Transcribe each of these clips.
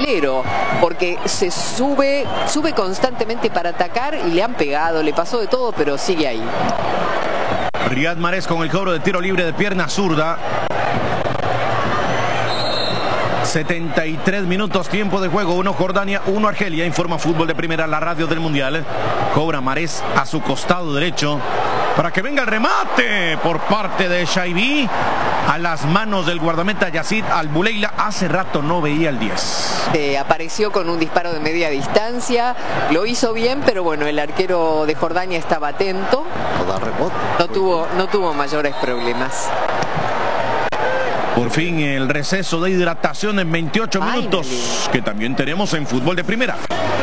delantero, porque se sube constantemente para atacar y le han pegado, le pasó de todo, pero sigue ahí. Riyad Mahrez con el cobro de tiro libre de pierna zurda. 73 minutos, tiempo de juego, 1 Jordania, 1 Argelia. Informa Fútbol de Primera, la radio del Mundial. Cobra Mahrez a su costado derecho para que venga el remate por parte de Shaibi a las manos del guardameta Yacid Al-Buleila. Hace rato no veía el 10. Apareció con un disparo de media distancia, lo hizo bien, pero bueno, el arquero de Jordania estaba atento. No tuvo mayores problemas. Por fin el receso de hidratación en 28 minutos, que también tenemos en Fútbol de Primera.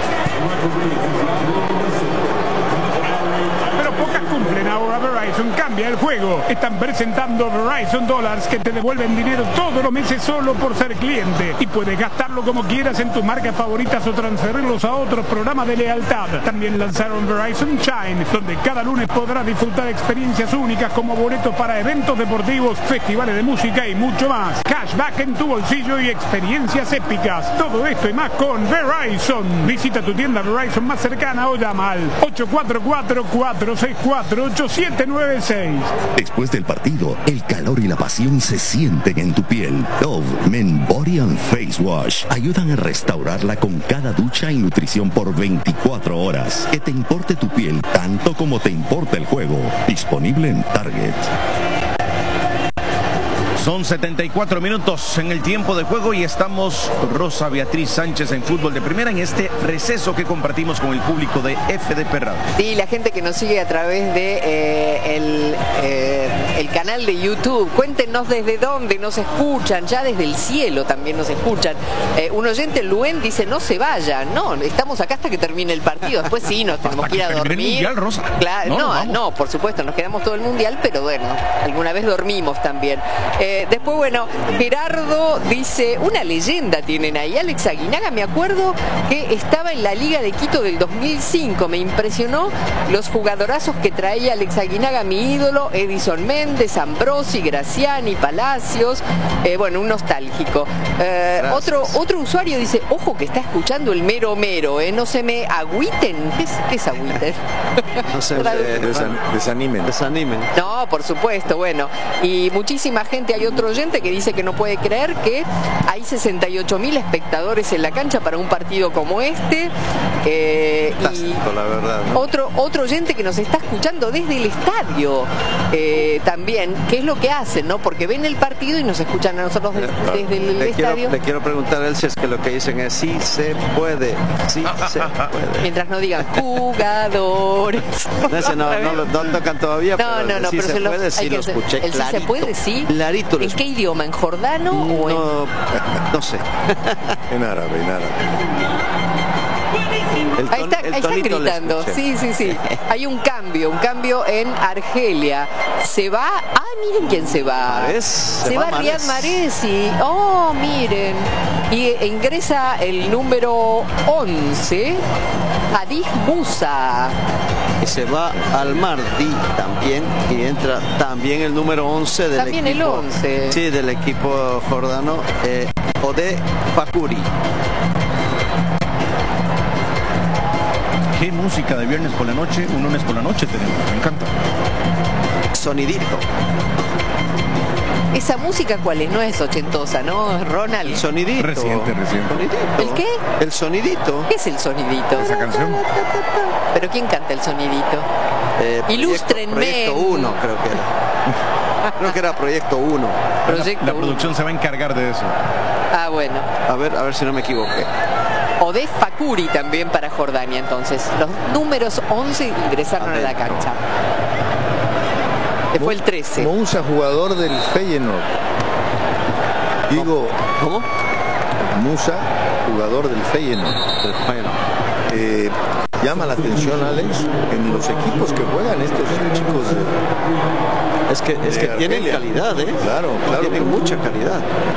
Pero pocas cumplen ahora. Verizon cambia el juego. Están presentando Verizon Dollars, que te devuelven dinero todos los meses solo por ser cliente. Y puedes gastarlo como quieras en tus marcas favoritas o transferirlos a otros programas de lealtad. También lanzaron Verizon Shine, donde cada lunes podrás disfrutar experiencias únicas como boletos para eventos deportivos, festivales de música y mucho más. Cashback en tu bolsillo y experiencias épicas. Todo esto y más con Verizon. Visita tu tienda Verizon más cercana o llama al 844-464-8796. Después del partido, el calor y la pasión se sienten en tu piel. Dove Men Body and Face Wash ayudan a restaurarla con cada ducha y nutrición por 24 horas. Que te importe tu piel tanto como te importa el juego. Disponible en Target. Son 74 minutos en el tiempo de juego y estamos Rosa Beatriz Sánchez en Fútbol de Primera en este receso que compartimos con el público de FDP Radio. Sí, la gente que nos sigue a través de el canal de YouTube. Cuéntenos desde dónde nos escuchan, ya desde el cielo también nos escuchan. Un oyente, Luen, dice no se vayan. No, estamos acá hasta que termine el partido. Después sí, nos tenemos que ir a dormir. El mundial, Rosa. Claro, no, por supuesto, nos quedamos todo el mundial, pero bueno, alguna vez dormimos también. Después, bueno, Gerardo dice, una leyenda tienen ahí. Alex Aguinaga, me acuerdo que estaba en la Liga de Quito del 2005. Me impresionó los jugadorazos que traía Alex Aguinaga, mi ídolo, Edison Méndez, Ambrosi, Graciani, Palacios. Bueno, un nostálgico. Otro usuario dice, ojo que está escuchando el mero mero, no se me agüiten. ¿Qué es agüiten? No se desanimen. No, por supuesto, bueno. Y muchísima gente, hay otro oyente que dice que no puede creer que hay 68.000 espectadores en la cancha para un partido como este. Fantástico, la verdad, ¿no? Otro oyente que nos está escuchando desde el estadio también, ¿qué es lo que hacen, no? Porque ven el partido y nos escuchan a nosotros desde el estadio. Le quiero preguntar a él si es que lo que dicen es sí se puede, sí se puede. Mientras no digan jugadores. No tocan todavía, pero sí se puede, sí lo escuché clarito. Sí se puede, sí. Clarito. ¿En qué idioma? ¿En jordano o en...? No sé. En árabe. Ahí están gritando. Sí. Hay un cambio en Argelia. Se va. Miren quién se va. Se va Riyad Mahrez. Oh, miren. Y ingresa el número 11, Hadith Musa. Y se va Al Mardi también, y entra también el número 11 del también equipo. El 11. Sí, del equipo jordano, Ode Fakuri. Qué música de viernes por la noche, un lunes por la noche tenemos, me encanta. Sonidito. ¿Esa música cuál es? No es ochentosa, ¿no, Ronald? El sonidito. Reciente. Sonidito. ¿El qué? El sonidito. ¿Qué es el sonidito? Esa canción. ¿Pero quién canta el sonidito? Ilústrenme. Proyecto 1, creo que era. Creo que era Proyecto 1. La producción se va a encargar de eso. Ah, bueno. A ver si no me equivoqué. Ode Fakuri también para Jordania, entonces. Los números 11 ingresaron a la cancha. Fue el 13. Moussa, jugador del Feyenoord. Digo, ¿cómo? Moussa, jugador del Feyenoord. Llama la atención, Alex, en los equipos que juegan estos chicos. Es que tienen calidad, ¿eh? Claro. Tienen mucha calidad.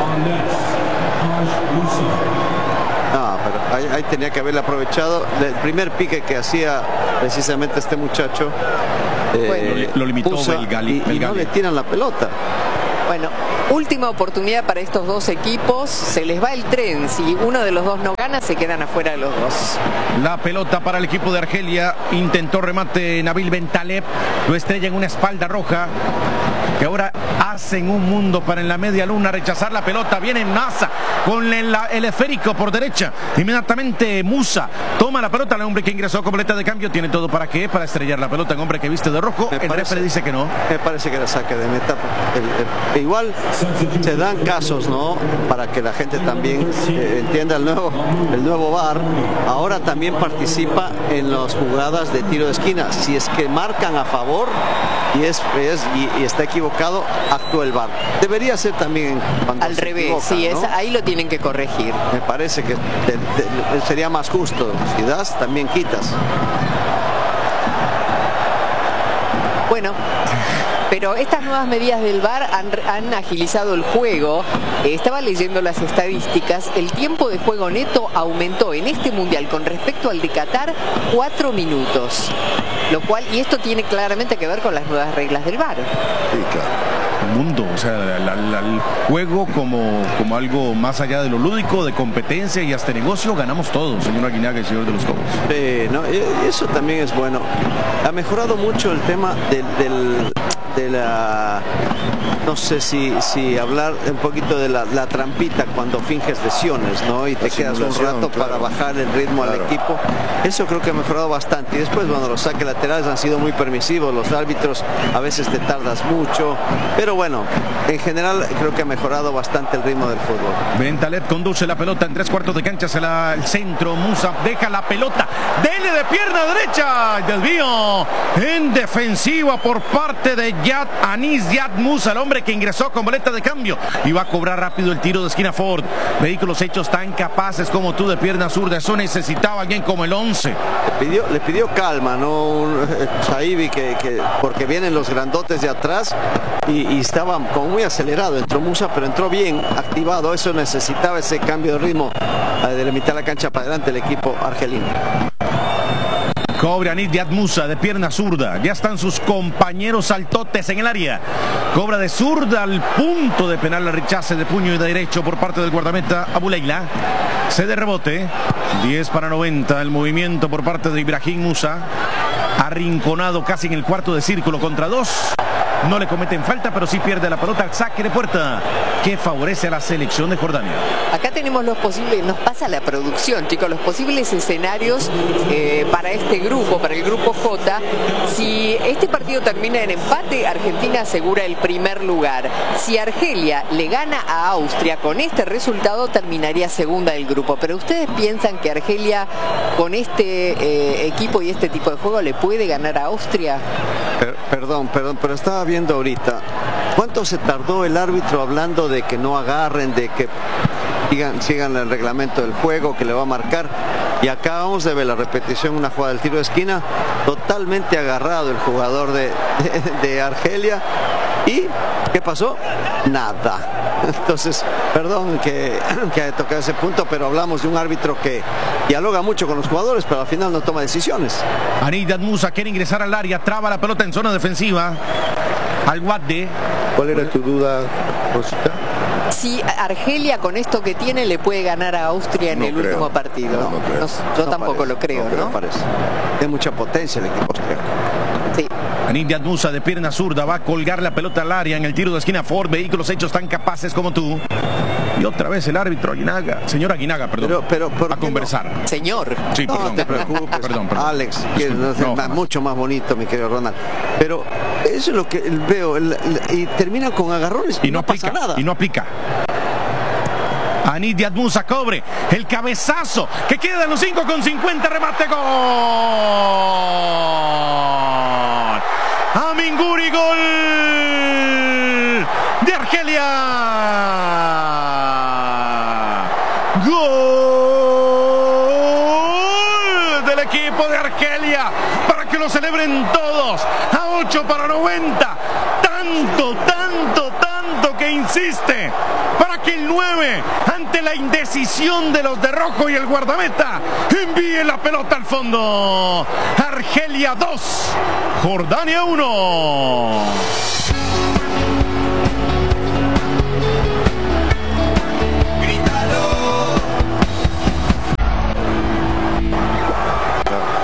Pero ahí tenía que haberle aprovechado. El primer pique que hacía precisamente este muchacho. Lo limitó el Gali. No le tiran la pelota. Bueno, Última oportunidad para estos dos equipos. Se les va el tren. Si uno de los dos no gana, se quedan afuera de los dos. La pelota para el equipo de Argelia. Intentó remate Nabil Bentaleb. Lo estrella en una espalda roja. Que ahora hacen un mundo para en la media luna rechazar la pelota. Viene Massa con el esférico por derecha. Inmediatamente Musa toma la pelota. El hombre que ingresó completa de cambio tiene todo para qué, para estrellar la pelota. El hombre que viste de rojo. El referee dice que no. Me parece que era saque de meta. Igual se dan casos, ¿no? Para que la gente también entienda el nuevo VAR. Ahora también participa en las jugadas de tiro de esquina. Si es que marcan a favor y está equivocado, actúa el VAR. Debería ser también cuando al revés, sí, ¿no? Ahí lo tienen que corregir. Me parece que sería más justo. Si das, también quitas. Bueno, pero estas nuevas medidas del VAR han agilizado el juego. Estaba leyendo las estadísticas. El tiempo de juego neto aumentó en este mundial con respecto al de Qatar 4 minutos. Lo cual, y esto tiene claramente que ver con las nuevas reglas del VAR. Sí, claro. Mundo, o sea, el juego como algo más allá de lo lúdico, de competencia y hasta negocio, ganamos todos, señor Aguinaga y señor de los Cobos. No, eso también es bueno. Ha mejorado mucho el tema de la... No sé si hablar un poquito de la trampita cuando finges lesiones, ¿no? Y te quedas un rato para bajar el ritmo al equipo. Eso creo que ha mejorado bastante. Y después, bueno, los saques laterales han sido muy permisivos. Los árbitros a veces te tardas mucho. Pero bueno, en general creo que ha mejorado bastante el ritmo del fútbol. Bentaleb conduce la pelota en 3/4 de cancha hacia el centro. Musa deja la pelota. Dele de pierna derecha. Desvío en defensiva por parte de Anis Yad Musa, el hombre que ingresó con boleta de cambio y va a cobrar rápido el tiro de esquina Ford. Vehículos hechos tan capaces como tú de pierna zurda. Eso necesitaba alguien como el 11. Le pidió calma, ¿no? Saibi, porque vienen los grandotes de atrás y estaba como muy acelerado. Entró Musa, pero entró bien, activado. Eso necesitaba ese cambio de ritmo de la mitad de la cancha para adelante el equipo argelino. Cobra Anis Yad Musa de pierna zurda. Ya están sus compañeros saltotes en el área. Cobra de zurda al punto de penal, el rechace de puño y de derecho por parte del guardameta Abu Leila. Cede rebote. 10/90 el movimiento por parte de Ibrahim Musa. Arrinconado casi en el cuarto de círculo contra 2. No le cometen falta, pero sí pierde la pelota al saque de puerta que favorece a la selección de Jordania. Acá tenemos los posibles, nos pasa la producción, chicos, los posibles escenarios para este grupo, para el grupo J. Si este partido termina en empate, Argentina asegura el primer lugar. Si Argelia le gana a Austria, con este resultado terminaría segunda del grupo. Pero ¿ustedes piensan que Argelia con este equipo y este tipo de juego le puede ganar a Austria? Perdón, pero estaba viendo ahorita. ¿Cuánto se tardó el árbitro hablando de que no agarren, de que sigan el reglamento del juego, que le va a marcar? Y acá vamos de ver la repetición, una jugada del tiro de esquina, totalmente agarrado el jugador de Argelia. ¿Y qué pasó? Nada. Entonces, perdón que haya tocado ese punto, pero hablamos de un árbitro que dialoga mucho con los jugadores, pero al final no toma decisiones. Anis Yad Musa quiere ingresar al área, traba la pelota en zona defensiva. Al Guadde. ¿Cuál era tu duda, Rosita? Si Argelia con esto que tiene le puede ganar a Austria en el último partido. Yo tampoco lo creo, ¿no? Parece. Tiene mucha potencia el equipo austriaco. Sí. Anis Yad Musa de pierna zurda va a colgar la pelota al área en el tiro de esquina Ford. Vehículos hechos tan capaces como tú. Y otra vez el árbitro Aguinaga, señor Aguinaga, perdón, pero a conversar. No? Señor. Sí, perdón. No te preocupes, perdón. Alex, mucho más bonito, mi querido Ronald. Pero eso es lo que veo, y terminan con agarrones y no pasa nada. Y no aplica. Anis Yad Musa cobre el cabezazo que queda en los 5:50, remate, gol. Amin Guri, gol de Argelia. Gol del equipo de Argelia para que lo celebren todos. A 8/90. Tanto que insiste para que el 9, ante la indecisión de los de rojo y el guardameta, envíe la pelota al fondo. Argelia 2, Jordania 1.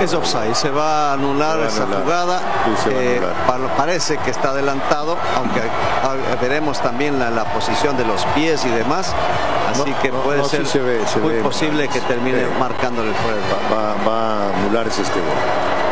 Es offside, se va a anular esa jugada. Parece que está adelantado, aunque veremos también la posición de los pies y demás. Así que puede ser muy posible que termine marcándole el fuera. Va a anularse este gol.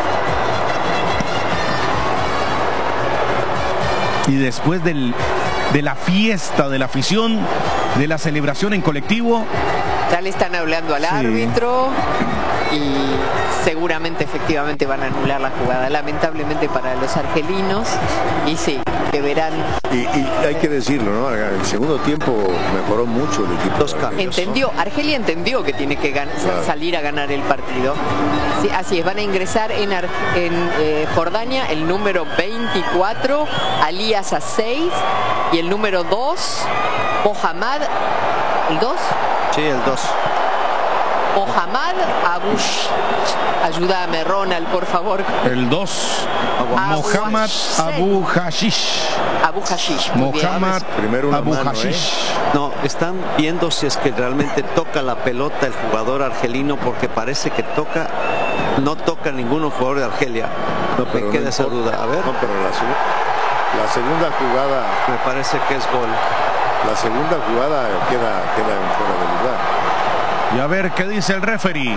Y después de la fiesta de la afición, de la celebración en colectivo, ya le están hablando al árbitro y seguramente efectivamente van a anular la jugada, lamentablemente para los argelinos, y sí, que verán. Y hay que decirlo, ¿no? El segundo tiempo mejoró mucho el equipo. Dos cambios. Argelia entendió que tiene que salir a ganar el partido. Sí, así es, van a ingresar en Jordania el número 24, Alías a 6, y el número 2, Mohamed, ¿el 2? Sí, el 2. Mohamed ayúdame Ronald, por favor. El 2, Mohamed Abu Hashish. Mohamed Abu Hashish. No, están viendo si es que realmente toca la pelota el jugador argelino, porque parece que no toca ninguno jugador de Argelia. Me queda esa duda. A ver. No, pero la segunda jugada. Me parece que es gol. La segunda jugada queda fuera de lugar. Y a ver qué dice el referee.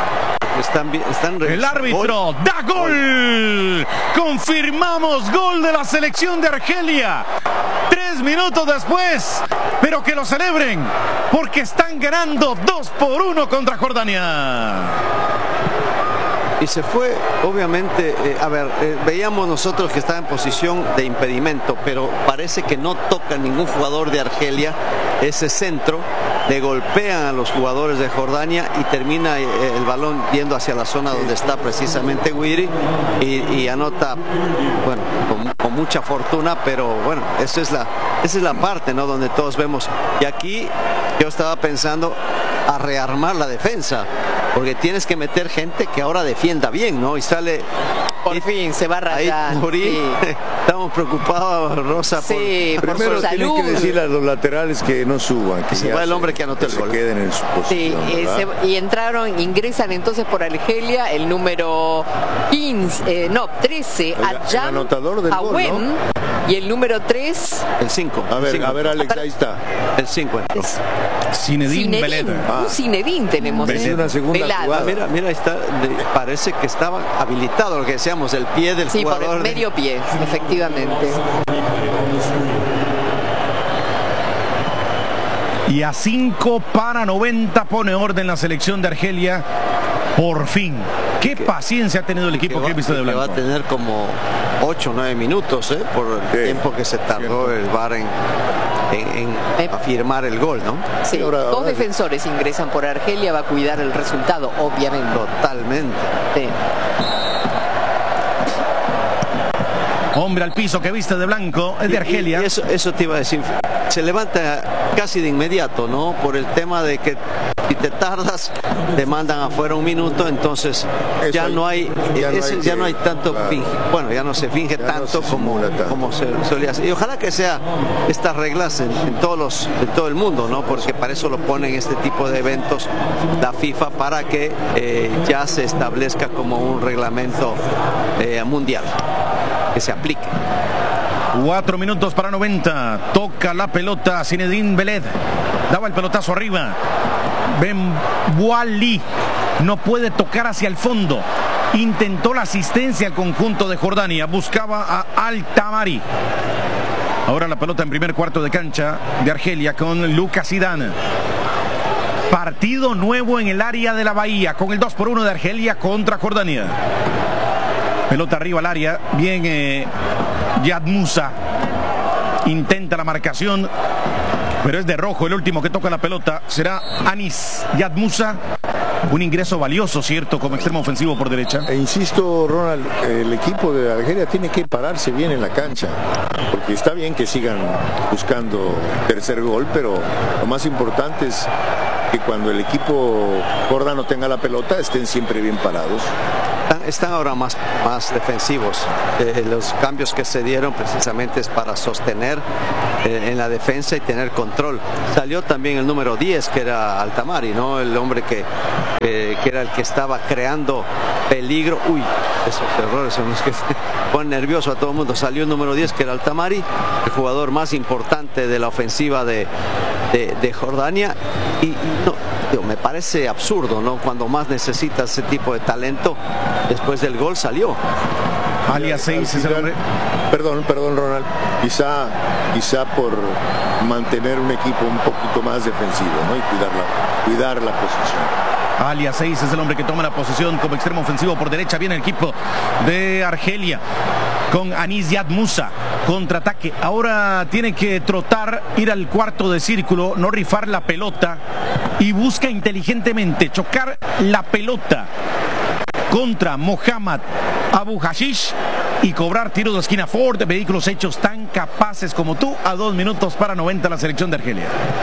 El árbitro da gol. Confirmamos gol de la selección de Argelia. 3 minutos después, pero que lo celebren porque están ganando 2-1 contra Jordania. Y se fue, obviamente, veíamos nosotros que estaba en posición de impedimento, pero parece que no toca ningún jugador de Argelia ese centro, le golpean a los jugadores de Jordania y termina el balón yendo hacia la zona donde está precisamente Guiri y anota, bueno, con mucha fortuna, pero bueno, esa es la parte, ¿no?, donde todos vemos. Y aquí yo estaba pensando a rearmar la defensa, porque tienes que meter gente que ahora defienda bien, ¿no? Y sale... Por fin se va a rayar. Sí. Estamos preocupados, Rosa. Sí, por primero su salud. Tienen que decirle a los laterales que no suban, que se va el hombre que anota el gol. Queden en su posición. Sí, ingresan entonces por Argelia el número 13, el anotador del gol, ¿no? Y el número 3, el 5. A ver, Alex, ahí está. El 5. Zinedine Beled. Un Zinedine tenemos. Es una segunda jugada. Mira, ahí está. Parece que estaba habilitado, lo que decíamos, el pie del jugador. Sí, por el medio pie, efectivamente. Y a 5:90 pone orden la selección de Argelia. Por fin. Qué paciencia ha tenido el equipo que he visto de blanco. Va a tener como 8 o 9 minutos, por el tiempo que se tardó el VAR en afirmar el gol, ¿no? Sí, dos defensores ingresan por Argelia, va a cuidar el resultado, obviamente. Totalmente. Sí. Hombre al piso que viste de blanco, es de Argelia. Y eso te iba a decir. Se levanta casi de inmediato, ¿no? Por el tema de que si te tardas, te mandan afuera un minuto, entonces ya no hay tanto, claro. Bueno, ya no se finge tanto como se solía hacer. Y ojalá que sea estas reglas en todo el mundo, ¿no? Porque para eso lo ponen este tipo de eventos la FIFA, para que ya se establezca como un reglamento mundial que se aplique. 4 minutos para 90. Toca la pelota Zinedine Beled. Daba el pelotazo arriba. Ben Bouali no puede tocar hacia el fondo. Intentó la asistencia al conjunto de Jordania. Buscaba a Al-Tamari. Ahora la pelota en primer cuarto de cancha de Argelia con Lucas Zidane. Partido nuevo en el área de la Bahía con el 2-1 de Argelia contra Jordania. Pelota arriba al área. Bien Yad Musa. Intenta la marcación, pero es de rojo. El último que toca la pelota será Anis Yad Musa. Un ingreso valioso, ¿cierto? Como extremo ofensivo por derecha. E insisto, Ronald, el equipo de Argelia tiene que pararse bien en la cancha, porque está bien que sigan buscando tercer gol, pero lo más importante es que cuando el equipo jordano tenga la pelota estén siempre bien parados. Están ahora más defensivos. Los cambios que se dieron precisamente es para sostener en la defensa y tener control. Salió también el número 10, que era Altamari, ¿no? El hombre que era el que estaba creando peligro. Uy, esos errores son los que ponen nervioso a todo el mundo. Salió el número 10, que era Altamari, el jugador más importante de la ofensiva de Jordania. Y no, me parece absurdo, ¿no? Cuando más necesita ese tipo de talento, después del gol salió. Alias 6 es el hombre. Perdón, Ronald. Quizá por mantener un equipo un poquito más defensivo, ¿no? Y cuidar la posición. Alias 6 es el hombre que toma la posición como extremo ofensivo. Por derecha viene el equipo de Argelia con Anis Yad Musa. Contraataque. Ahora tiene que trotar, ir al cuarto de círculo, no rifar la pelota y busca inteligentemente chocar la pelota contra Mohamed Abu Hashish y cobrar tiro de esquina. Ford, vehículos hechos tan capaces como tú. A 2 minutos para 90 la selección de Argelia.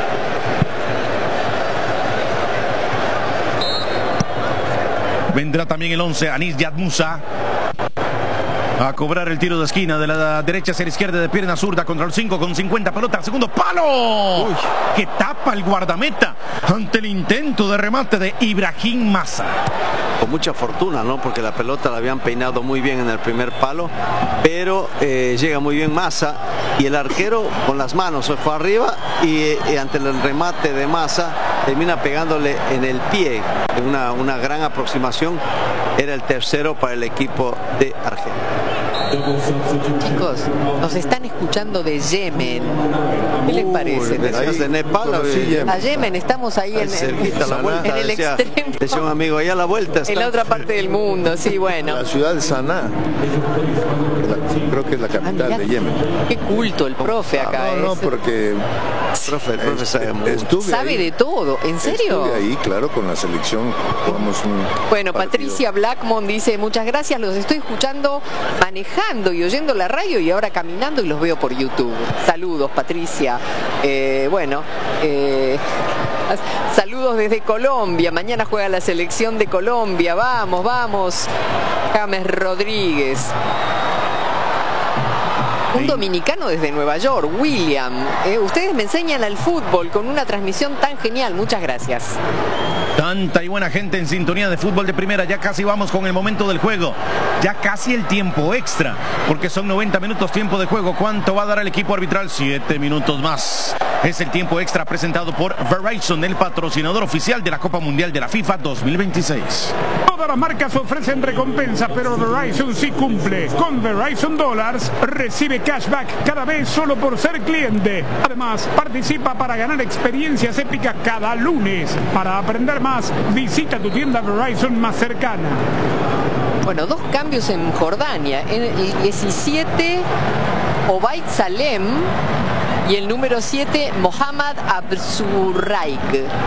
Vendrá también el 11, Anis Yad Musa, a cobrar el tiro de esquina de la derecha hacia la izquierda de pierna zurda contra el 5 con 50, pelota al segundo palo. Uy, que tapa el guardameta ante el intento de remate de Ibrahim Massa. Con mucha fortuna, ¿no? Porque la pelota la habían peinado muy bien en el primer palo, pero llega muy bien Massa y el arquero con las manos se fue arriba y ante el remate de Massa termina pegándole en el pie. Una gran aproximación. Era el tercero para el equipo de Argelia. Chicos, nos están escuchando de Yemen. ¿Qué les parece? De Nepal a Yemen, estamos ahí en el extremo. Decía un amigo, allá a la vuelta está. En la otra parte del mundo, sí, bueno. La ciudad de Saná, creo que es la capital de Yemen. Qué culto el profe acá. No, porque el profe sabe de todo. ¿En serio? Estuve ahí, claro, con la selección. Bueno, Patricia Blackmon dice, muchas gracias, los estoy escuchando manejando y oyendo la radio y ahora caminando y los veo por YouTube. Saludos, Patricia. Saludos desde Colombia. Mañana juega la selección de Colombia. Vamos. James Rodríguez. Un dominicano desde Nueva York, William. Ustedes me enseñan al fútbol con una transmisión tan genial. Muchas gracias. Tanta y buena gente en sintonía de fútbol de primera. Ya casi vamos con el momento del juego. Ya casi el tiempo extra. Porque son 90 minutos tiempo de juego. ¿Cuánto va a dar el equipo arbitral? 7 minutos más. Es el tiempo extra presentado por Verizon, el patrocinador oficial de la Copa Mundial de la FIFA 2026. Todas las marcas ofrecen recompensas, pero Verizon sí cumple. Con Verizon Dollars recibe cashback cada vez solo por ser cliente. Además, participa para ganar experiencias épicas cada lunes. Para aprender más, visita tu tienda Verizon más cercana. Bueno, 2 cambios en Jordania. En el 17, Obaid Salem. Y el número 7, Mohamed Absurraik.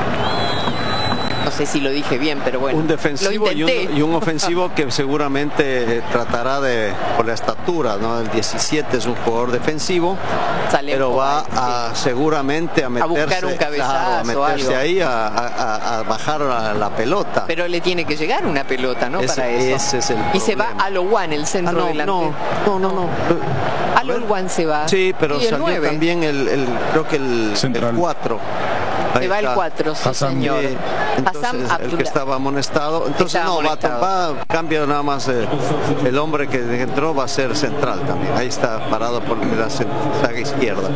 No sé si lo dije bien, pero bueno. Un defensivo y un ofensivo que seguramente tratará por la estatura, ¿no? El 17 es un jugador defensivo, pero va seguramente a meterse, buscar un cabezazo, ahí a bajar la pelota. Pero le tiene que llegar una pelota, ¿no? Para eso. Ese es el problema. Y se va a Lowan, el centro delantero. No. A Lowan se va. Sí, pero salió 9. También creo que el 4. Se va el 4, sí, señor. Entonces, el que estaba amonestado. Entonces cambia nada más. El hombre que entró va a ser central también. Ahí está parado por la zaga izquierda.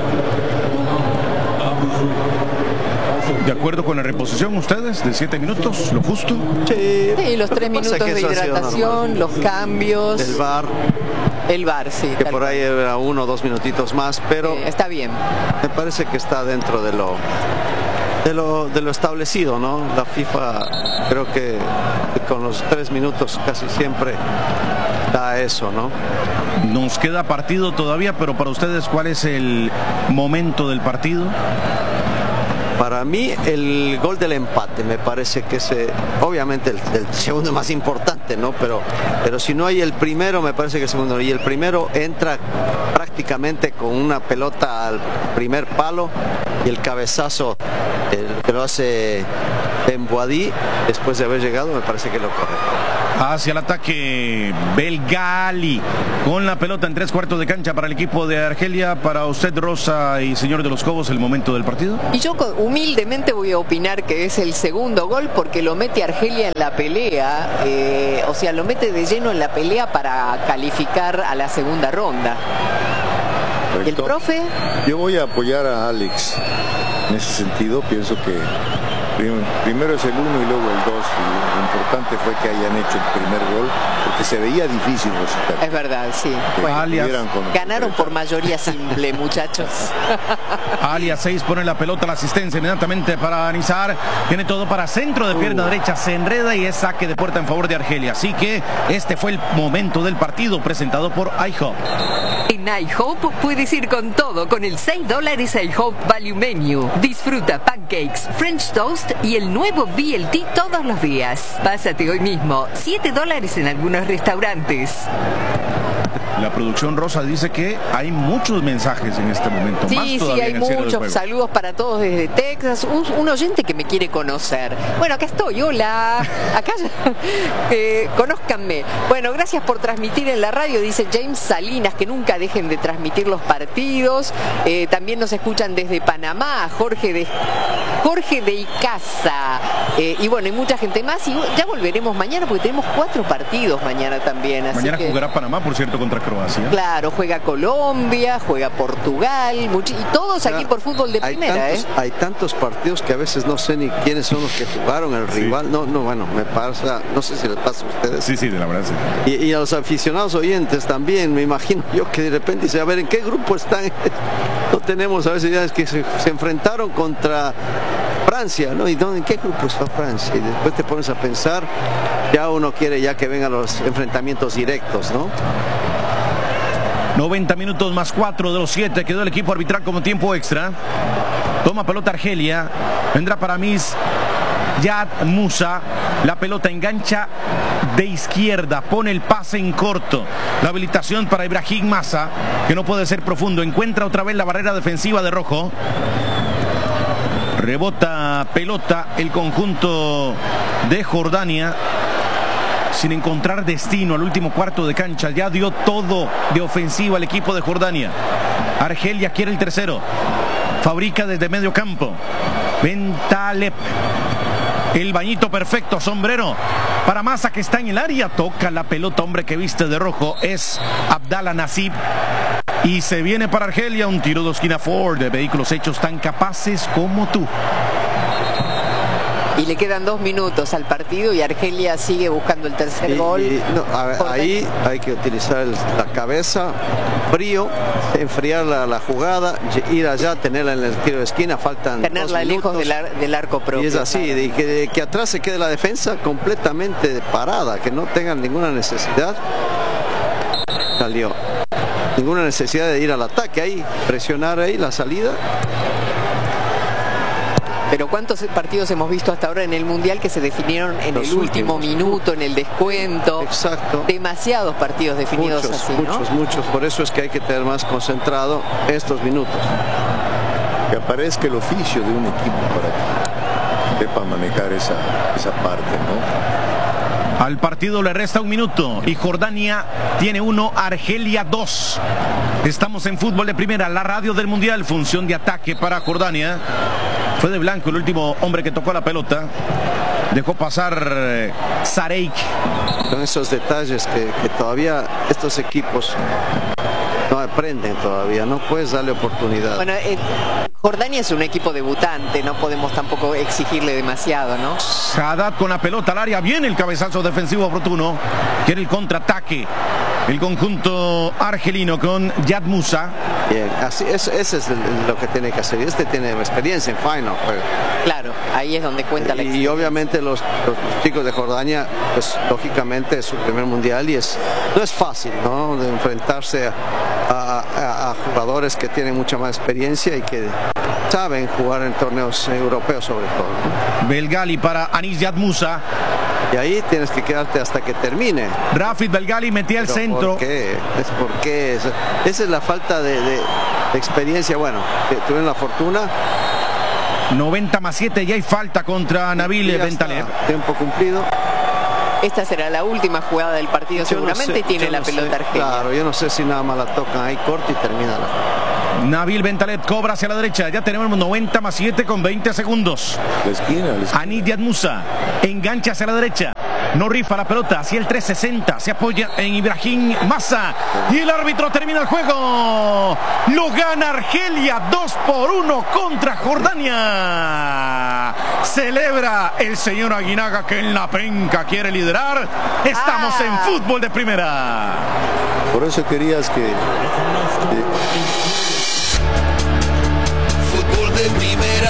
¿De acuerdo con la reposición ustedes de 7 minutos? ¿Lo justo? Sí, los 3 minutos de hidratación, los cambios. El VAR, sí. Que por ahí era 1 o 2 minutitos más, pero está bien. Me parece que está dentro de lo establecido, ¿no? La FIFA creo que con los 3 minutos casi siempre da eso, ¿no? Nos queda partido todavía, pero para ustedes, ¿cuál es el momento del partido? Para mí el gol del empate me parece que es obviamente el segundo más importante, ¿no? Pero si no hay el primero, me parece que el segundo. Y el primero entra prácticamente con una pelota al primer palo y el cabezazo que lo hace Benboadi después de haber llegado, me parece que lo correcto. Hacia el ataque Belgali con la pelota en 3/4 de cancha para el equipo de Argelia. Para usted, Rosa y señor de los Cobos, el momento del partido. Y yo humildemente voy a opinar que es el segundo gol porque lo mete Argelia en la pelea, o sea, lo mete de lleno en la pelea para calificar a la segunda ronda. ¿Y el profe? Yo voy a apoyar a Alex en ese sentido. Pienso que primero es el 1 y luego el 2, y lo importante fue que hayan hecho el primer gol porque se veía difícil resultar. Es verdad, sí. Bueno, ganaron por mayoría simple, muchachos. Alias 6 pone la pelota a la asistencia inmediatamente para Nizar. Tiene todo para centro de pierna derecha, se enreda y es saque de puerta en favor de Argelia. Así que este fue el momento del partido presentado por iHop. En iHop puedes ir con todo con el $6 iHop Value Menu. Disfruta pancakes, French toast y el nuevo BLT todos los días. Pásate hoy mismo. $7 en algunos restaurantes. La producción, Rosa, dice que hay muchos mensajes en este momento. Sí, sí, hay muchos. Saludos para todos desde Texas. Un oyente que me quiere conocer. Bueno, acá estoy. Hola. Acá conózcanme. Bueno, gracias por transmitir en la radio, dice James Salinas, que nunca dejen de transmitir los partidos. También nos escuchan desde Panamá, Jorge de Icaza. Y bueno, hay mucha gente más. Y ya volveremos mañana porque tenemos 4 partidos mañana también. Así mañana jugará Panamá, por cierto, contra Croacia. Claro, juega Colombia, juega Portugal, y todos aquí por fútbol de primera. Hay tantos partidos que a veces no sé ni quiénes son los que jugaron, el rival. No, bueno, me pasa, no sé si les pasa a ustedes. Sí, de la verdad sí. Y a los aficionados oyentes también, me imagino yo que de repente dice, a ver, ¿en qué grupo están? No tenemos a veces ideas que se enfrentaron contra Francia, ¿no? ¿Y en qué grupo está Francia? Y después te pones a pensar, ya uno quiere ya que vengan los enfrentamientos directos, ¿no? 90 minutos más 4 de los 7 quedó el equipo arbitral como tiempo extra. Toma pelota Argelia, vendrá para Yad Musa, la pelota engancha de izquierda, pone el pase en corto, la habilitación para Ibrahim Massa, que no puede ser profundo, encuentra otra vez la barrera defensiva de rojo. Rebota pelota el conjunto de Jordania sin encontrar destino al último cuarto de cancha. Ya dio todo de ofensiva el equipo de Jordania. Argelia quiere el tercero, fabrica desde medio campo. Bentaleb, el bañito perfecto, sombrero para Massa, que está en el área, toca la pelota, hombre que viste de rojo es Abdallah Nasib. Y se viene para Argelia un tiro de esquina Ford, de vehículos hechos tan capaces como tú. Y le quedan 2 minutos al partido y Argelia sigue buscando el tercer gol. Ahí hay que utilizar la cabeza, frío, enfriar la jugada, ir allá, tenerla en el tiro de esquina, faltan tenerla 2 minutos, lejos del arco propio. Y es así, que atrás se quede la defensa completamente parada, que no tengan ninguna necesidad. Salió. Ninguna necesidad de ir al ataque ahí, presionar ahí la salida. Pero ¿cuántos partidos hemos visto hasta ahora en el Mundial que se definieron en el último minuto, en el descuento? Exacto. Demasiados partidos definidos así, ¿no? Muchos. Por eso es que hay que tener más concentrado estos minutos. Que aparezca el oficio de un equipo para que sepa manejar esa parte, ¿no? Al partido le resta 1 minuto y Jordania tiene 1, Argelia 2. Estamos en Fútbol de Primera, la radio del Mundial, función de ataque para Jordania. Fue de blanco el último hombre que tocó la pelota. Dejó pasar Sareik. Son esos detalles que todavía estos equipos no aprenden todavía, no puedes darle oportunidad. Bueno, Jordania es un equipo debutante, no podemos tampoco exigirle demasiado, ¿no? Haddad con la pelota al área, viene el cabezazo defensivo oportuno, quiere el contraataque el conjunto argelino con Yad Musa. Bien, así ese es lo que tiene que hacer. Este tiene experiencia en final. Claro, ahí es donde cuenta la experiencia. Y obviamente los chicos de Jordania, pues lógicamente es su primer mundial y no es fácil, ¿no? De enfrentarse a jugadores que tienen mucha más experiencia y que saben jugar en torneos europeos sobre todo, ¿no? Belgali para Anis Yad Musa. Y ahí tienes que quedarte hasta que termine. Rafid Belgali metía el centro. ¿Por qué? Esa es la falta de experiencia. Bueno, que tuvieron la fortuna. 90+7 y hay falta contra Nabil Bentaleb. Tiempo cumplido. esta será la última jugada del partido seguramente y tiene la pelota Argelia. Claro, yo no sé si nada más la tocan ahí corto y termina la... Nabil Bentaleb cobra hacia la derecha. Ya tenemos 90 más 7 con 20 segundos. La esquina. Anid Diad Musa engancha hacia la derecha. No rifa la pelota hacia el 360. Se apoya en Ibrahim Massa. Y el árbitro termina el juego. Lo gana Argelia 2-1 contra Jordania. Celebra el señor Aguinaga que en la penca quiere liderar. Estamos en fútbol de primera. Por eso querías que... Fútbol de primera.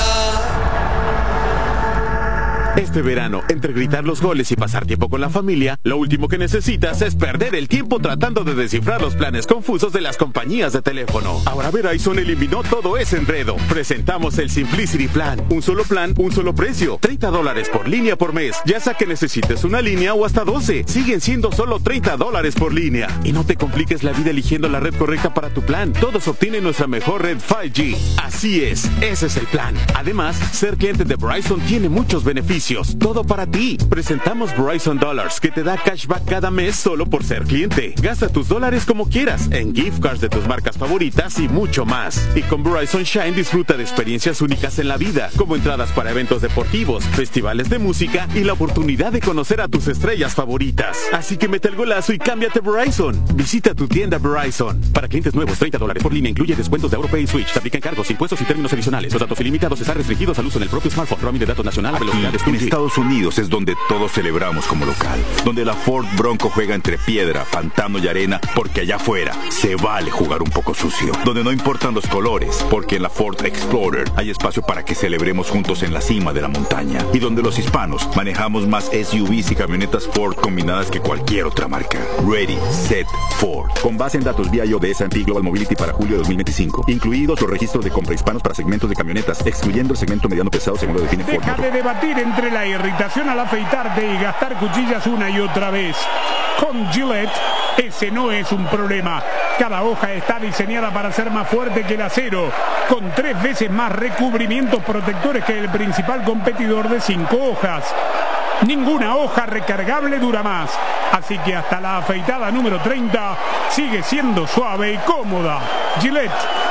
Este verano, entre gritar los goles y pasar tiempo con la familia, lo último que necesitas es perder el tiempo tratando de descifrar los planes confusos de las compañías de teléfono. Ahora Verizon eliminó todo ese enredo. Presentamos el Simplicity Plan. Un solo plan, un solo precio. $30 por línea por mes. Ya sea que necesites una línea o hasta 12. Siguen siendo solo $30 por línea. Y no te compliques la vida eligiendo la red correcta para tu plan. Todos obtienen nuestra mejor red 5G. Así es, ese es el plan. Además, ser cliente de Verizon tiene muchos beneficios. Todo para ti. Presentamos Verizon Dollars, que te da cashback cada mes solo por ser cliente. Gasta tus dólares como quieras, en gift cards de tus marcas favoritas y mucho más. Y con Verizon Shine disfruta de experiencias únicas en la vida, como entradas para eventos deportivos, festivales de música y la oportunidad de conocer a tus estrellas favoritas. Así que mete el golazo y cámbiate Verizon. Visita tu tienda Verizon. Para clientes nuevos, $30 por línea incluye descuentos de AuroPay y Switch. Se aplican cargos, impuestos y términos adicionales. Los datos ilimitados están restringidos al uso en el propio smartphone. Roaming de datos nacional a velocidades. En Estados Unidos es donde todos celebramos como local, donde la Ford Bronco juega entre piedra, pantano y arena, porque allá afuera se vale jugar un poco sucio, donde no importan los colores, porque en la Ford Explorer hay espacio para que celebremos juntos en la cima de la montaña, y donde los hispanos manejamos más SUVs y camionetas Ford combinadas que cualquier otra marca. Ready, Set, Ford. Con base en datos VIO de S&P Global Mobility para julio de 2025, incluidos los registros de compra hispanos para segmentos de camionetas, excluyendo el segmento mediano pesado según lo define Ford. Deja de debatir entre la irritación al afeitarte y gastar cuchillas una y otra vez. Con Gillette, ese no es un problema. Cada hoja está diseñada para ser más fuerte que el acero, con 3 veces más recubrimientos protectores que el principal competidor de 5 hojas. Ninguna hoja recargable dura más, así que hasta la afeitada número 30 sigue siendo suave y cómoda. Gillette,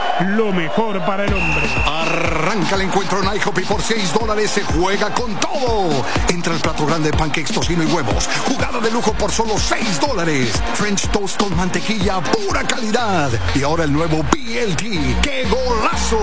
lo mejor para el hombre. Arranca el encuentro en IHOP y por $6 se juega con todo. Entra el plato grande de pancakes, tocino y huevos. Jugada de lujo por solo $6. French toast con mantequilla, pura calidad. Y ahora el nuevo BLT. ¡Qué golazo!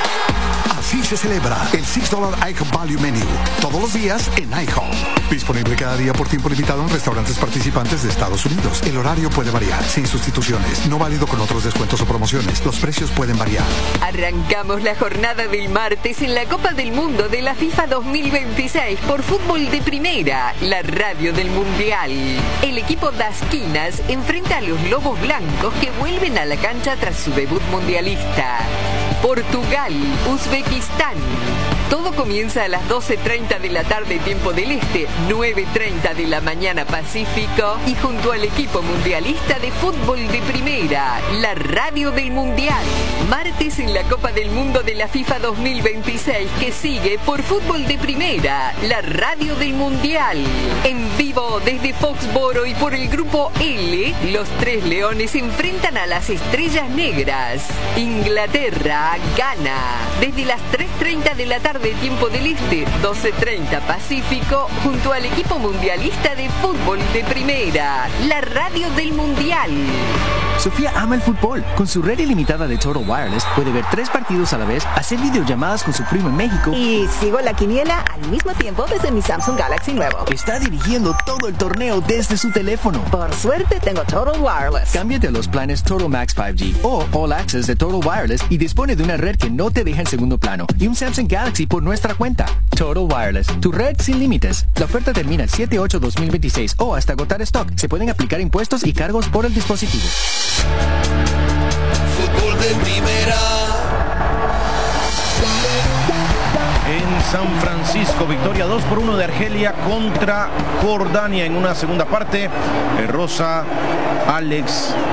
Así se celebra el $6 IHOP Value Menu. Todos los días en IHOP. Disponible cada día por tiempo limitado en restaurantes participantes de Estados Unidos. El horario puede variar, sin sustituciones. No válido con otros descuentos o promociones. Los precios pueden variar. Arrancamos la jornada del martes en la Copa del Mundo de la FIFA 2026 por Fútbol de Primera, la radio del Mundial. El equipo Das Quinas enfrenta a los Lobos Blancos que vuelven a la cancha tras su debut mundialista. Portugal, Uzbekistán. Todo comienza a las 12:30 de la tarde tiempo del Este, 9:30 de la mañana Pacífico y junto al equipo mundialista de Fútbol de Primera, la radio del Mundial. Martes en la Copa del Mundo de la FIFA 2026 que sigue por Fútbol de Primera, la radio del Mundial. En vivo desde Foxboro y por el grupo L, los 3 leones se enfrentan a las Estrellas Negras. Inglaterra, Ghana. Desde las 3:30 de la tarde tiempo del Este, 12:30 Pacífico, junto al equipo mundialista de Fútbol de Primera, la radio del Mundial. Sofía ama el fútbol. Con su red ilimitada de Total Wireless puede ver 3 partidos a la vez, hacer videollamadas con su primo en México. Y sigo la quiniela al mismo tiempo desde mi Samsung Galaxy nuevo. Está dirigiendo todo el torneo desde su teléfono. Por suerte tengo Total Wireless. Cámbiate a los planes Total Max 5G o All Access de Total Wireless y dispone de una red que no te deja en segundo plano y un Samsung Galaxy por nuestra cuenta. Total Wireless, tu red sin límites. La oferta termina el 7/8/2026 o hasta agotar stock. Se pueden aplicar impuestos y cargos por el dispositivo. Fútbol de Primera. En San Francisco, victoria 2-1 de Argelia contra Jordania en una segunda parte. Rosa, Alex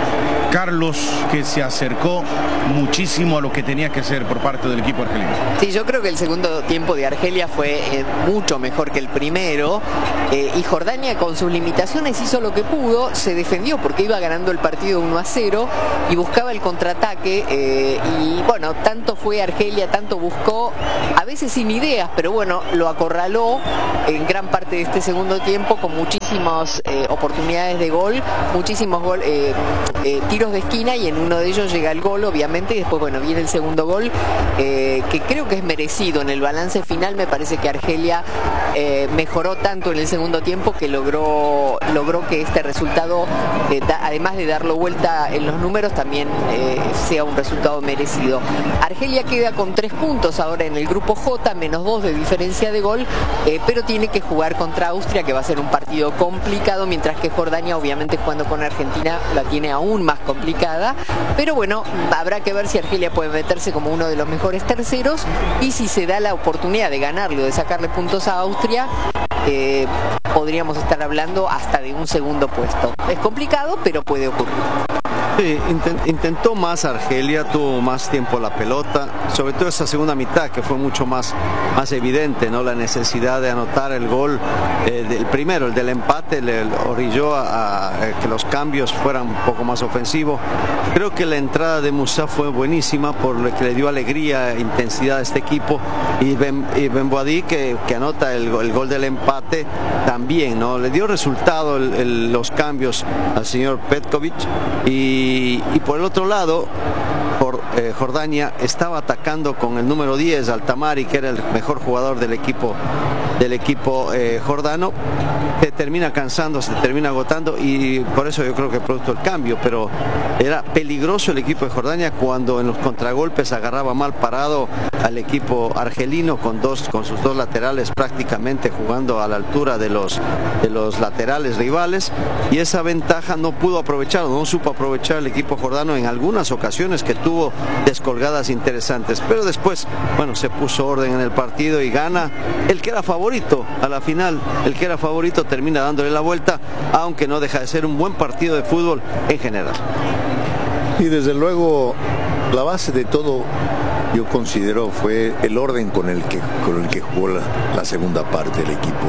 Carlos, que se acercó muchísimo a lo que tenía que ser por parte del equipo argelino. Sí, yo creo que el segundo tiempo de Argelia fue mucho mejor que el primero, y Jordania con sus limitaciones hizo lo que pudo, se defendió porque iba ganando el partido 1-0 y buscaba el contraataque, y bueno, tanto fue Argelia, tanto buscó, a veces sin ideas, pero bueno, lo acorraló en gran parte de este segundo tiempo con muchísimas oportunidades de gol, muchísimos tiros de esquina, y en uno de ellos llega el gol, obviamente, y después, bueno, viene el segundo gol, que creo que es merecido. En el balance final me parece que Argelia mejoró tanto en el segundo tiempo que logró que este resultado, además de darlo vuelta en los números, también sea un resultado merecido. Argelia queda con 3 puntos ahora en el grupo J, -2 de diferencia de gol, pero tiene que jugar contra Austria, que va a ser un partido complicado, mientras que Jordania, obviamente jugando con Argentina, la tiene aún más complicada, pero bueno, habrá que ver si Argelia puede meterse como uno de los mejores terceros, y si se da la oportunidad de ganarlo, de sacarle puntos a Austria, podríamos estar hablando hasta de un segundo puesto. Es complicado, pero puede ocurrir. Sí, intentó más Argelia, tuvo más tiempo la pelota, sobre todo esa segunda mitad que fue mucho más evidente, ¿no? La necesidad de anotar el gol del primero, el del empate, le orilló a que los cambios fueran un poco más ofensivos. Creo que la entrada de Musá fue buenísima, por lo que le dio alegría e intensidad a este equipo, y Benboadi que anota el gol del empate también, ¿no? Le dio resultado los cambios al señor Petkovic, y por el otro lado, Jordania estaba atacando con el número 10, Altamari, que era el mejor jugador del equipo jordano. Se termina cansando, se termina agotando, y por eso yo creo que producto el cambio, pero era peligroso el equipo de Jordania cuando en los contragolpes agarraba mal parado al equipo argelino con sus dos laterales prácticamente jugando a la altura de los laterales rivales, y esa ventaja no pudo aprovechar, no supo aprovechar el equipo jordano en algunas ocasiones que tuvo descolgadas interesantes, pero después, bueno, se puso orden en el partido y gana el que era favorito a la final. El que era favorito termina dándole la vuelta, aunque no deja de ser un buen partido de fútbol en general. Y desde luego la base de todo, yo considero, fue el orden con el que jugó la segunda parte del equipo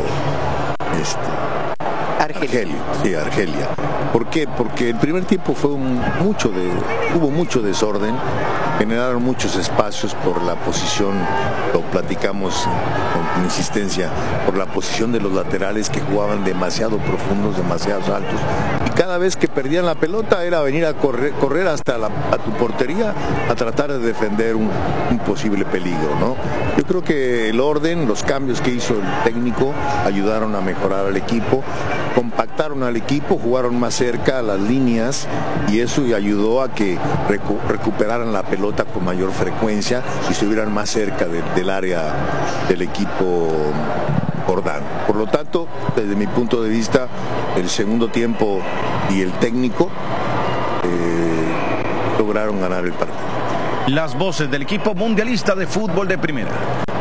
Argelia. ¿Por qué? Porque el primer tiempo fue hubo mucho desorden, generaron muchos espacios por la posición, lo platicamos con insistencia, por la posición de los laterales que jugaban demasiado profundos, demasiado altos, y cada vez que perdían la pelota era venir a correr hasta a tu portería a tratar de defender un posible peligro, ¿no? Yo creo que el orden, los cambios que hizo el técnico ayudaron a mejorar al equipo, compactaron al equipo, jugaron más cerca a las líneas, y eso ayudó a que recuperaran la pelota con mayor frecuencia y estuvieran más cerca del área del equipo jordano. Por lo tanto, desde mi punto de vista, el segundo tiempo y el técnico lograron ganar el partido. Las voces del equipo mundialista de fútbol de primera.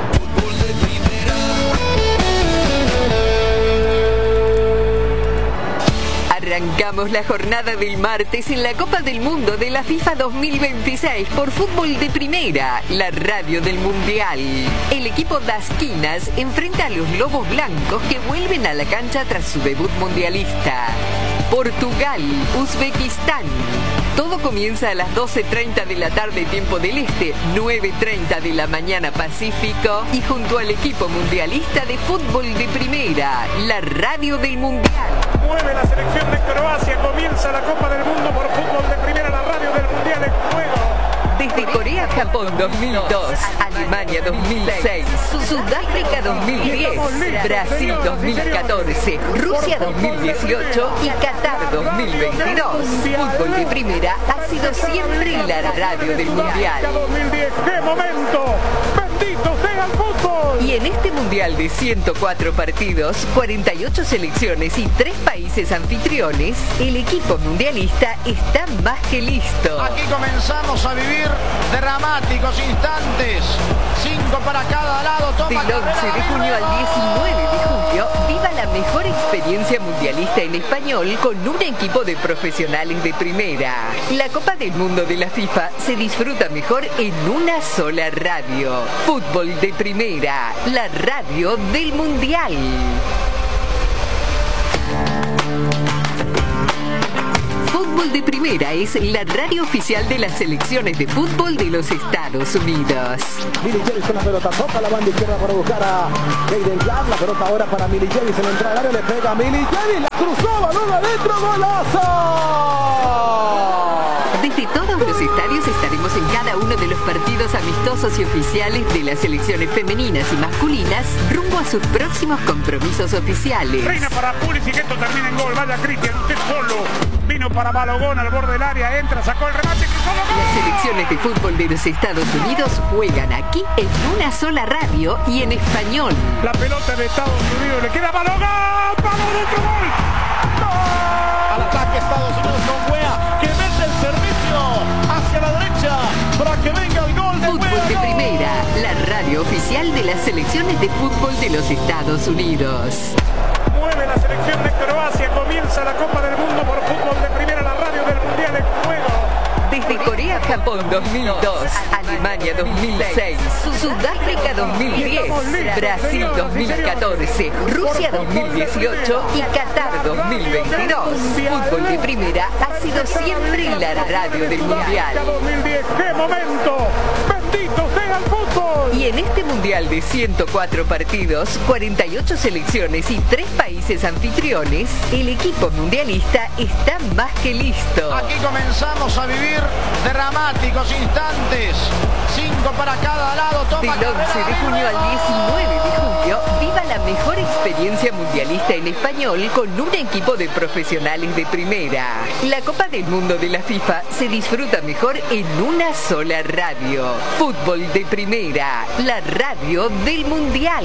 Arrancamos la jornada del martes en la Copa del Mundo de la FIFA 2026 por Fútbol de Primera, la radio del Mundial. El equipo Das Quinas enfrenta a los Lobos Blancos, que vuelven a la cancha tras su debut mundialista. Portugal, Uzbekistán. Todo comienza a las 12:30 de la tarde, tiempo del Este, 9:30 de la mañana Pacífico, y junto al equipo mundialista de Fútbol de Primera, la radio del Mundial. Mueve la selección de Croacia, comienza la Copa del Mundo por Fútbol de Primera, la radio del Mundial en juego. Desde Corea-Japón 2002, Alemania 2006, Sudáfrica 2010, Brasil 2014, Rusia 2018 y Qatar 2022. Fútbol de Primera ha sido siempre la radio del Mundial. 2010, ¡qué momento! ¡Bendito sea! al fútbol. Y en este mundial de 104 partidos, 48 selecciones y 3 países anfitriones, el equipo mundialista está más que listo. Aquí comenzamos a vivir dramáticos instantes. 5 para cada lado. Toma Del 11 de junio al 19 de julio, viva la mejor experiencia mundialista en español con un equipo de profesionales de primera. La Copa del Mundo de la FIFA se disfruta mejor en una sola radio. Fútbol de Primera, la radio del Mundial. Fútbol de Primera es la radio oficial de las selecciones de fútbol de los Estados Unidos. Milly Javis con la pelota, toca la banda izquierda para buscar a Jayden Clark. La pelota ahora para Milly Javis en la entrada al área, le pega a Milly Javis, la cruzó, balón adentro, golazo. Desde todos los estadios estaremos en cada uno de los partidos amistosos y oficiales de las selecciones femeninas y masculinas rumbo a sus próximos compromisos oficiales. Reina para Pulisic, que esto termina en gol. Vaya Cristian, usted solo. Vino para Balogón al borde del área, entra, sacó el remate, cruzó el gol. Las selecciones de fútbol de los Estados Unidos juegan aquí en una sola radio y en español. La pelota de Estados Unidos le queda Balogón. ¡Vamos, otro gol! Al ataque Estados Unidos con Wea, que mete el servicio hacia la derecha para que venga el gol de Fútbol de Primera, la radio oficial de las selecciones de fútbol de los Estados Unidos. Mueve la selección de Croacia, comienza la Copa del Mundo por Fútbol de Primera, la radio del Mundial en juego. Desde Corea-Japón 2002, Alemania 2006, Sudáfrica 2010, Brasil 2014, Rusia 2018 y Qatar 2022. Fútbol de Primera ha sido siempre la radio del Mundial. 2010, ¡qué momento! ¡Bendito sea el fútbol! Y en este Mundial de 104 partidos, 48 selecciones y 3 países anfitriones, el equipo mundialista está más que listo. Aquí comenzamos a vivir dramáticos instantes. 5 para cada lado. Toma Del 11 de junio al 19 de julio, viva la mejor experiencia mundialista en español con un equipo de profesionales de primera. La Copa del Mundo de la FIFA se disfruta mejor en una sola radio. Fútbol de Primera, la radio del Mundial.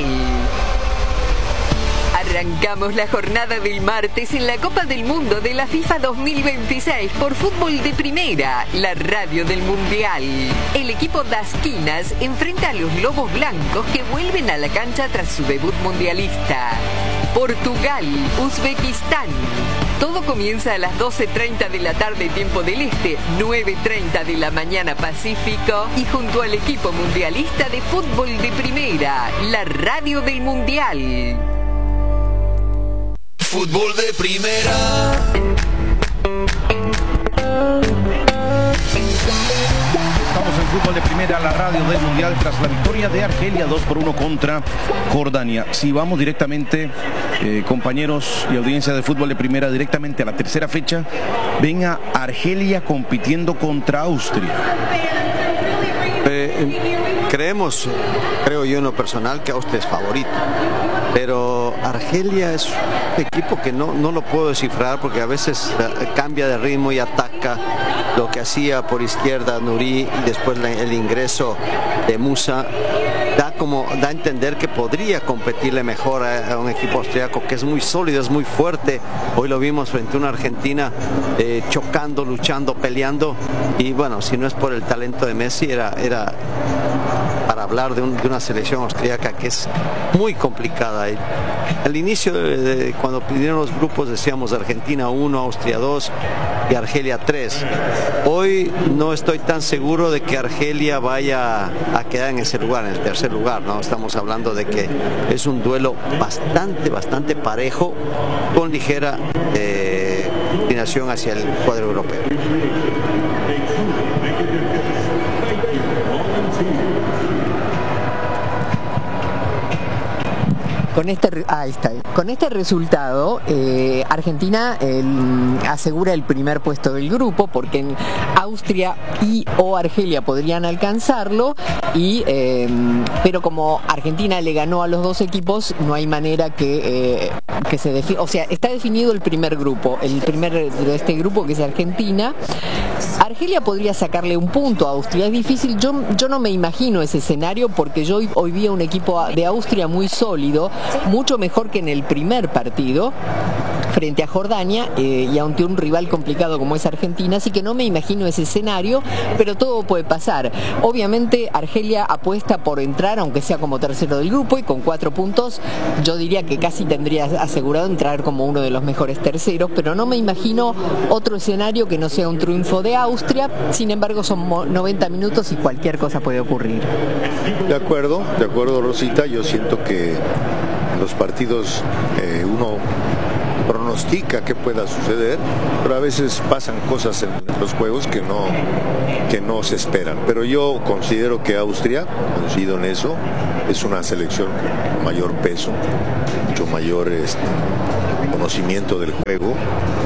Arrancamos la jornada del martes en la Copa del Mundo de la FIFA 2026 por Fútbol de Primera, la radio del Mundial. El equipo Das Quinas enfrenta a los Lobos Blancos que vuelven a la cancha tras su debut mundialista. Portugal, Uzbekistán. Todo comienza a las 12:30 de la tarde tiempo del Este, 9:30 de la mañana Pacífico y junto al equipo mundialista de Fútbol de Primera, la radio del Mundial. Fútbol de Primera. Estamos en Fútbol de Primera, la radio del Mundial, tras la victoria de Argelia 2-1 contra Jordania. Si vamos directamente, compañeros y audiencia de Fútbol de Primera, directamente a la tercera fecha, ven a Argelia compitiendo contra Austria. Creo yo en lo personal que Austria es favorito, pero Argelia es un equipo que no lo puedo descifrar porque a veces cambia de ritmo y ataca. Lo que hacía por izquierda Nuri y después el ingreso de Musa da a entender que podría competirle mejor a un equipo austriaco que es muy sólido, es muy fuerte. Hoy lo vimos frente a una Argentina chocando, luchando, peleando, y bueno, si no es por el talento de Messi era para hablar de una selección austríaca que es muy complicada. Al inicio, cuando pidieron los grupos, decíamos Argentina 1, Austria 2 y Argelia 3. Hoy no estoy tan seguro de que Argelia vaya a quedar en ese lugar, en el tercer lugar, ¿no? Estamos hablando de que es un duelo bastante parejo, con ligera inclinación hacia el cuadro europeo. Con este resultado, Argentina asegura el primer puesto del grupo, porque en Austria y o Argelia podrían alcanzarlo, pero como Argentina le ganó a los dos equipos, no hay manera que se defina. O sea, está definido el primer grupo, el primer de este grupo, que es Argentina. Argelia podría sacarle un punto a Austria, es difícil, yo no me imagino ese escenario, porque yo hoy vi a un equipo de Austria muy sólido, mucho mejor que en el primer partido frente a Jordania, y ante un rival complicado como es Argentina, así que no me imagino ese escenario, pero todo puede pasar. Obviamente Argelia apuesta por entrar, aunque sea como tercero del grupo, y con 4 puntos yo diría que casi tendría asegurado entrar como uno de los mejores terceros, pero no me imagino otro escenario que no sea un triunfo de Austria. Sin embargo, son 90 minutos y cualquier cosa puede ocurrir. De acuerdo, Rosita, yo siento que en los partidos uno pronostica que pueda suceder, pero a veces pasan cosas en los juegos que no se esperan. Pero yo considero que Austria, coincido en eso, es una selección con mayor peso, mucho mayor conocimiento del juego.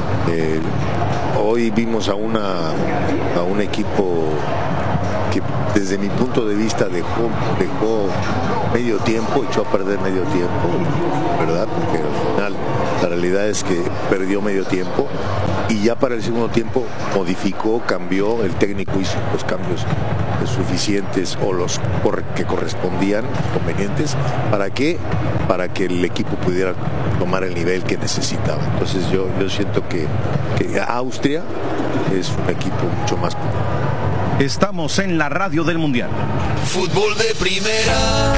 Hoy vimos a un equipo que desde mi punto de vista dejó medio tiempo, echó a perder medio tiempo, ¿verdad? Porque al final la realidad es que perdió medio tiempo y ya para el segundo tiempo modificó, cambió, el técnico hizo los cambios suficientes o los que correspondían, convenientes, ¿para qué? Para que el equipo pudiera tomar el nivel que necesitaba. Entonces yo siento que Austria es un equipo mucho más. Estamos en la radio del Mundial. Fútbol de primera.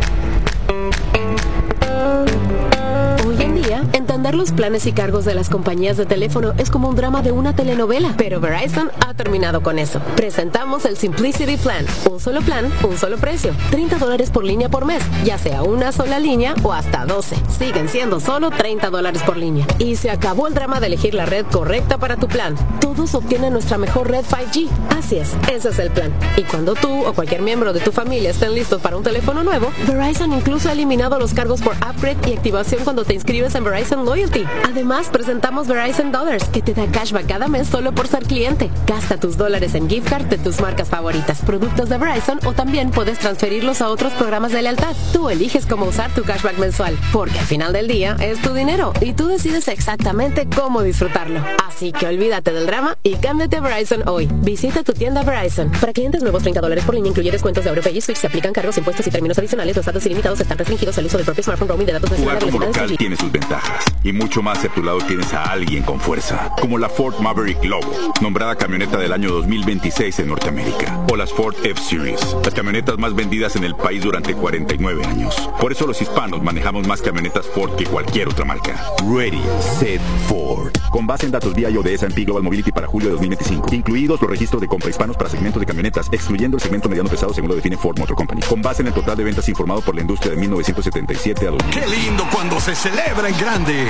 Hoy en día, entender los planes y cargos de las compañías de teléfono es como un drama de una telenovela, pero Verizon ha terminado con eso. Presentamos el Simplicity Plan. Un solo plan, un solo precio. $30 por línea por mes, ya sea una sola línea o hasta 12. Siguen siendo solo $30 por línea. Y se acabó el drama de elegir la red correcta para tu plan. Todos obtienen nuestra mejor red 5G. Así es, ese es el plan. Y cuando tú o cualquier miembro de tu familia estén listos para un teléfono nuevo, Verizon incluso ha eliminado los cargos por upgrade y activación cuando te inscribes en Verizon Loyalty. Además, presentamos Verizon Dollars, que te da cashback cada mes solo por ser cliente. Gasta tus dólares en gift card de tus marcas favoritas, productos de Verizon, o también puedes transferirlos a otros programas de lealtad. Tú eliges cómo usar tu cashback mensual, porque al final del día es tu dinero y tú decides exactamente cómo disfrutarlo. Así que olvídate del drama y cámbiate a Verizon hoy. Visita tu tienda Verizon. Para clientes nuevos, $30 por línea, incluye descuentos de AuroPay y Switch. Se aplican cargos, impuestos y términos adicionales. Los datos ilimitados están restringidos al uso del propio smartphone. Roaming de datos nacionales. Jugar como local tiene sus ventajas y mucho más si a tu lado tienes a alguien con fuerza, como la Ford Maverick Lobo, nombrada camioneta del año 2026 en Norteamérica, o las Ford F-Series, las camionetas más vendidas en el país durante 49 años. Por eso los hispanos manejamos más camionetas Ford que cualquier otra marca. Ready, Set, Ford. Con base en datos VIO de S&P Global Mobility para julio de 2025, incluidos los registros de compra hispanos para segmentos de camionetas, excluyendo el segmento mediano pesado según lo define Ford Motor Company. Con base en el total de ventas informado por la industria de 1977 a 2000. ¡Qué lindo cuando se celebra en grande!